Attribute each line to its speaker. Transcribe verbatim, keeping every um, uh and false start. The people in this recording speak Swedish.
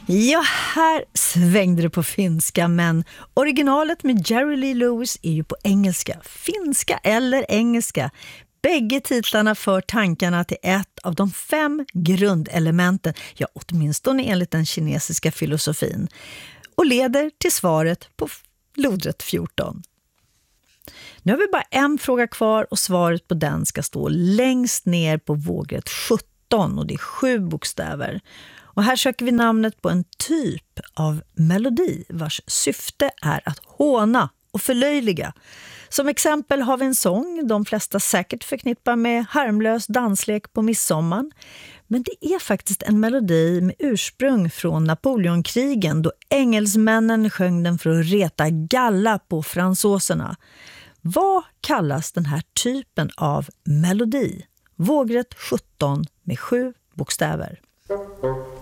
Speaker 1: Ja, här svängde det på finska, men originalet med Jerry Lee Lewis är ju på engelska. Finska eller engelska. Bägge titlarna för tankarna till ett av de fem grundelementen, ja åtminstone enligt den kinesiska filosofin, och leder till svaret på lodrätt fjorton. Nu har vi bara en fråga kvar och svaret på den ska stå längst ner på vågrätt sjutton och det är sju bokstäver. Och här söker vi namnet på en typ av melodi vars syfte är att håna och förlöjliga. Som exempel har vi en sång de flesta säkert förknippar med harmlös danslek på midsommar. Men det är faktiskt en melodi med ursprung från Napoleonkrigen då engelsmännen sjöng den för att reta galla på fransåserna. Vad kallas den här typen av melodi? Vågrätt sjutton med sju bokstäver.